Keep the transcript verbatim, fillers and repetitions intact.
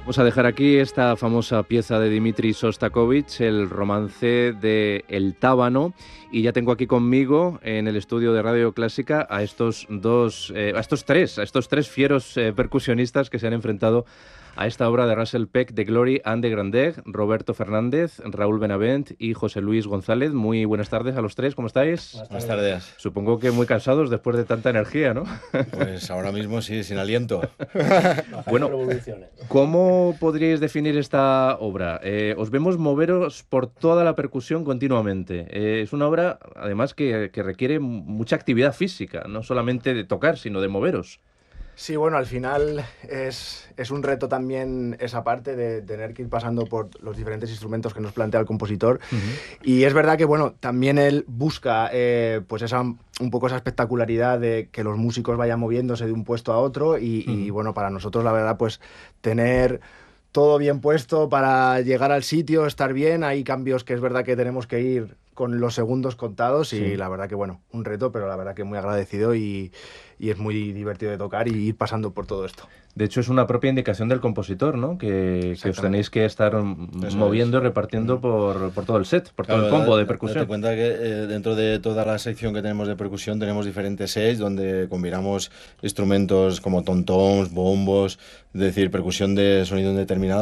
Vamos a dejar aquí esta famosa pieza de Dmitri Shostakovich, el romance de El Tábano, y ya tengo aquí conmigo en el estudio de Radio Clásica a estos dos, eh, a estos tres, a estos tres fieros eh, percusionistas que se han enfrentado a esta obra de Russell Peck, The Glory and the Grandeur, Roberto Fernández, Raúl Benavent y José Luis González. Muy buenas tardes a los tres, ¿cómo estáis? Buenas tardes. Supongo que muy cansados después de tanta energía, ¿no? Pues ahora mismo sí, sin aliento. Bueno, ¿cómo podríais definir esta obra? Eh, os vemos moveros por toda la percusión continuamente. Eh, es una obra, además, que, que requiere mucha actividad física, no solamente de tocar, sino de moveros. Sí, bueno, al final es, es un reto también esa parte de tener que ir pasando por los diferentes instrumentos que nos plantea el compositor. Uh-huh. Y es verdad que, bueno, también él busca eh, pues esa, un poco esa espectacularidad de que los músicos vayan moviéndose de un puesto a otro y, uh-huh. y bueno, para nosotros la verdad pues tener todo bien puesto para llegar al sitio, estar bien, hay cambios que es verdad que tenemos que ir con los segundos contados y sí. La verdad que bueno, un reto, pero la verdad que muy agradecido y, y es muy divertido de tocar y ir pasando por todo esto. De hecho, es una propia indicación del compositor, ¿no? Que, que os tenéis que estar Eso moviendo, es. repartiendo por, por todo el set, por claro, todo el combo de percusión. Date cuenta que eh, dentro de toda la sección que tenemos de percusión tenemos diferentes sets donde combinamos instrumentos como tom-toms, bombos, es decir, percusión de sonido indeterminado.